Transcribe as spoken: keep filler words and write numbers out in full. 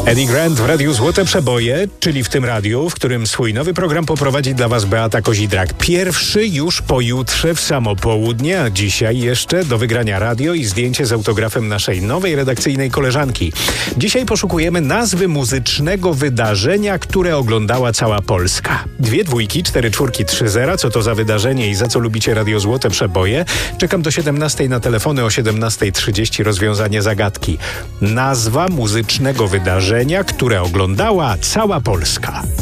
Eddie Grant w Radiu Złote Przeboje, czyli w tym radiu, w którym swój nowy program poprowadzi dla Was Beata Kozidrak. Pierwszy już pojutrze w samo południe, a dzisiaj jeszcze do wygrania radio i zdjęcie z autografem naszej nowej redakcyjnej koleżanki. Dzisiaj poszukujemy nazwy muzycznego wydarzenia, które oglądała cała Polska. Dwie dwójki, cztery czwórki, trzy zera. Co to za wydarzenie i za co lubicie Radio Złote Przeboje? Czekam do siedemnastej na telefony, o siedemnasta trzydzieści rozwiązanie zagadki. Nazwa muzycznego wydarzenia, które oglądała cała Polska.